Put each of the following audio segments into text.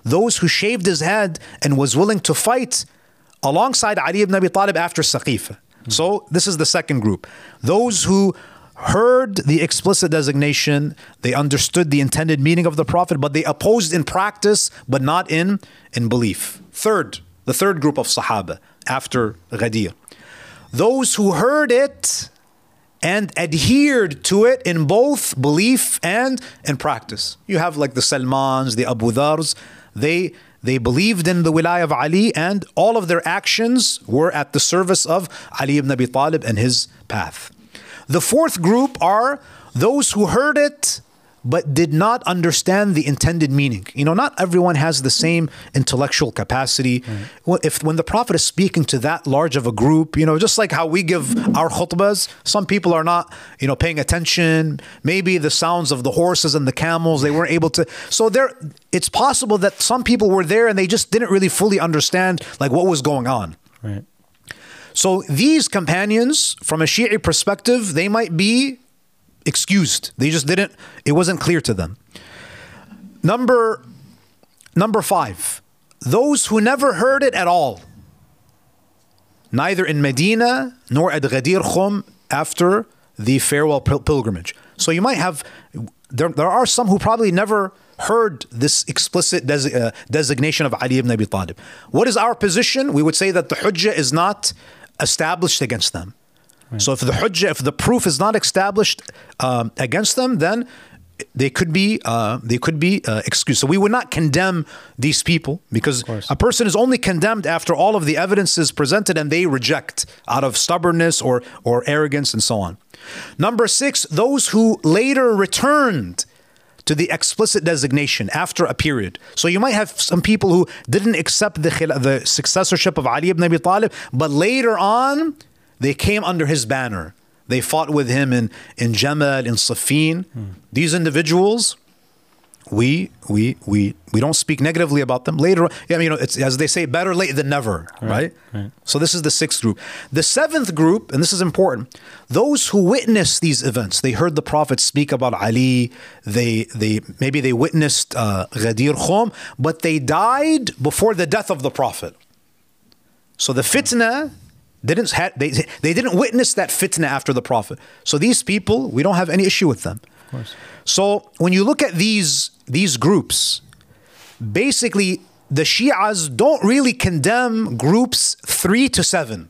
those who shaved his head and was willing to fight alongside Ali ibn Abi Talib after Saqif. So this is the second group. Those who heard the explicit designation, they understood the intended meaning of the Prophet, but they opposed in practice, but not in belief. The third group of Sahaba after Ghadir. Those who heard it and adhered to it in both belief and in practice. You have like the Salmans, the Abu Dhars, they believed in the wilayah of Ali, and all of their actions were at the service of Ali ibn Abi Talib and his path. The fourth group are those who heard it but did not understand the intended meaning. You know, not everyone has the same intellectual capacity. When the Prophet is speaking to that large of a group, you know, just like how we give our khutbahs, some people are not, you know, paying attention. Maybe the sounds of the horses and the camels, they weren't able to. So it's possible that some people were there and they just didn't really fully understand like what was going on. Right. So these companions, from a Shi'i perspective, they might be excused. They just didn't, it wasn't clear to them. Number 5, those who never heard it at all, neither in Medina nor at Ghadir Khum after the farewell pilgrimage. So you might have, there are some who probably never heard this explicit designation of Ali ibn Abi Talib. What is our position? We would say that the hujjah is not established against them. So if the proof is not established against them, then they could be excused. So we would not condemn these people, because a person is only condemned after all of the evidence is presented and they reject out of stubbornness or arrogance and so on. Number 6, those who later returned to the explicit designation after a period. So you might have some people who didn't accept the successorship of Ali ibn Abi Talib, but later on they came under his banner. They fought with him in Jamal, in Siffin. These individuals, we don't speak negatively about them. Later, you know, it's, as they say, better late than never, right? So this is the 6th group. The 7th group, and this is important, those who witnessed these events. They heard the Prophet speak about Ali. Maybe they witnessed Ghadir Khum, but they died before the death of the Prophet. So the fitna, they didn't witness that fitna after the Prophet. So these people, we don't have any issue with them. Of course. So when you look at these groups, basically the Shi'as don't really condemn groups 3 to 7.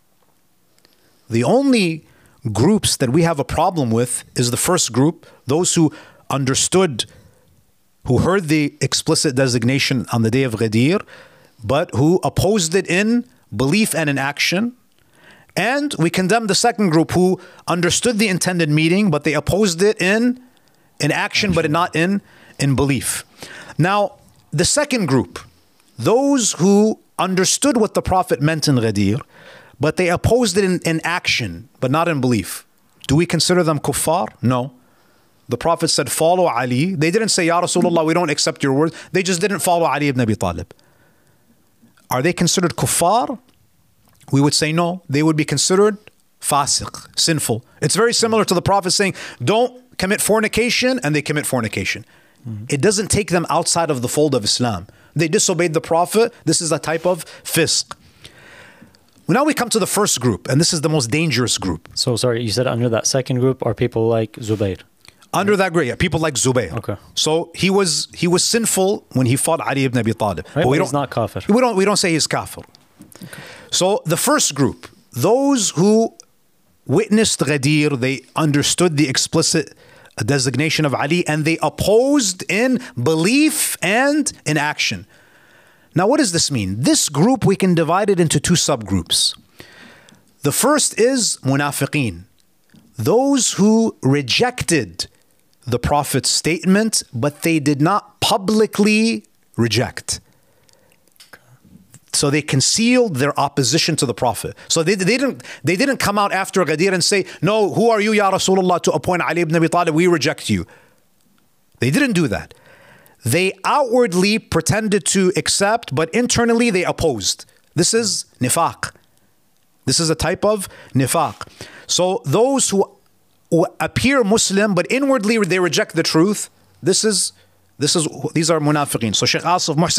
The only groups that we have a problem with is the first group, those who understood, who heard the explicit designation on the day of Ghadir, but who opposed it in belief and in action. And we condemn the second group who understood the intended meaning, but they opposed it in action, but not in belief. Now, the second group, those who understood what the Prophet meant in Ghadir, but they opposed it in action, but not in belief. Do we consider them kuffar? No. The Prophet said, follow Ali. They didn't say, Ya Rasulullah, we don't accept your word. They just didn't follow Ali ibn Abi Talib. Are they considered kuffar? We would say no. They would be considered fasiq, sinful. It's very similar to the Prophet saying, don't commit fornication, and they commit fornication. It doesn't take them outside of the fold of Islam. They disobeyed the Prophet. This is a type of fisq. Now we come to the first group, and this is the most dangerous group. So sorry, you said under that second group are people like Zubayr? Under that group, yeah, people like Zubayr. Okay. So he was sinful when he fought Ali ibn Abi Talib. Right, but he's not kafir. We don't say he's kafir. Okay. So the first group, those who witnessed Ghadir, they understood the explicit designation of Ali, and they opposed in belief and in action. Now, what does this mean? This group, we can divide it into 2 subgroups. The first is munafiqeen, those who rejected the Prophet's statement, but they did not publicly reject. So they concealed their opposition to the Prophet. So they didn't come out after Ghadir and say, no, who are you, Ya Rasulullah, to appoint Ali ibn Abi Talib? We reject you. They didn't do that. They outwardly pretended to accept, but internally they opposed. This is nifaq. This is a type of nifaq. So those who appear Muslim, but inwardly they reject the truth, these are munafiqeen. So Sheikh Asif Muhsin